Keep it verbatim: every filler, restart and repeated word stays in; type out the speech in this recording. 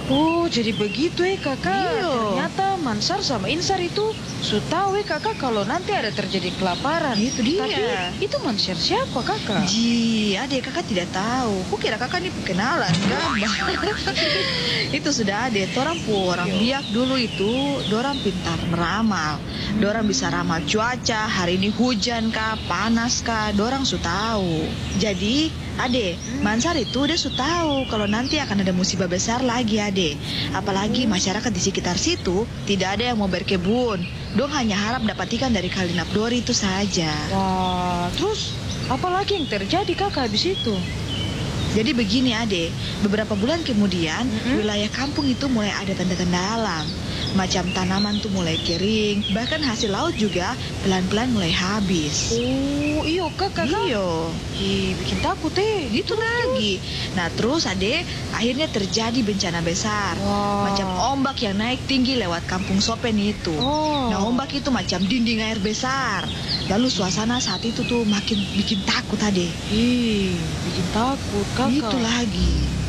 Oh, jadi begitu eh kakak. Iya. Ternyata Mansar sama Insar itu su tahu eh kakak kalau nanti ada terjadi kelaparan. Itu dia. Tapi itu Mansar siapa kakak? Ji, adik kakak tidak tahu. Kukira kakak ini kenalan, gambar. Itu sudah adik. Orang pu orang biak dulu itu, dorang pintar meramal. Dorang bisa ramal cuaca, hari ini hujan kah, panas kah, dorang su tahu. Jadi, Ade, Mansar itu dia su tahu kalau nanti akan ada musibah besar lagi, Ade. Apalagi masyarakat di sekitar situ tidak ada yang mau berkebun. Dong hanya harap dapat ikan dari Kali Napdori itu saja. Wah, terus apa lagi yang terjadi kakak di situ? Jadi begini, Ade, beberapa bulan kemudian Mm-mm. wilayah kampung itu mulai ada tanda-tanda alam. Macam tanaman tuh mulai kering, bahkan hasil laut juga pelan-pelan mulai habis. Oh, iyo kakak. Iyo. Ih, bikin takut eh. Itu lagi. Nah terus ade, akhirnya terjadi bencana besar. Wah. Macam ombak yang naik tinggi lewat kampung Sopen itu. Oh. Nah ombak itu macam dinding air besar. Lalu suasana saat itu tuh makin bikin takut ade. Ih, bikin takut kakak. Itu lagi.